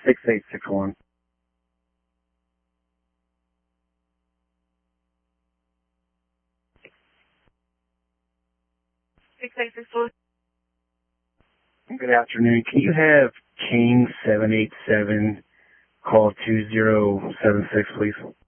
6861. 6861. Good afternoon. Can you have King 787 call 2076, please?